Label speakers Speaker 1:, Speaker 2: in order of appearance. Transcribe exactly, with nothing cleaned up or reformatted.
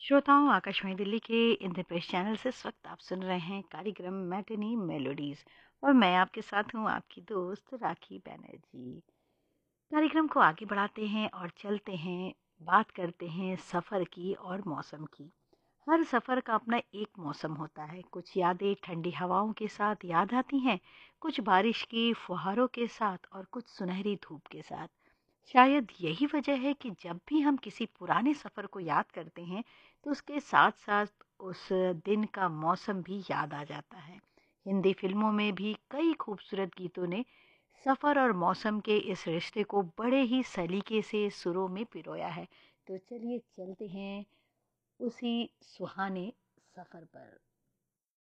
Speaker 1: श्रोताओं, आकाशवाणी दिल्ली के इंद्रप्रस्थ चैनल से इस वक्त आप सुन रहे हैं कार्यक्रम मैटिनी मेलोडीज। और मैं आपके साथ हूँ, आपकी दोस्त राखी बैनर्जी। कार्यक्रम को आगे बढ़ाते हैं और चलते हैं, बात करते हैं सफ़र की और मौसम की। हर सफ़र का अपना एक मौसम होता है। कुछ यादें ठंडी हवाओं के साथ याद आती हैं, कुछ बारिश की फुहारों के साथ और कुछ सुनहरी धूप के साथ। शायद यही वजह है कि जब भी हम किसी पुराने सफ़र को याद करते हैं, तो उसके साथ साथ उस दिन का मौसम भी याद आ जाता है। हिंदी फिल्मों में भी कई खूबसूरत गीतों ने सफ़र और मौसम के इस रिश्ते को बड़े ही सलीके से सुरों में पिरोया है। तो चलिए चलते हैं उसी सुहाने सफ़र पर।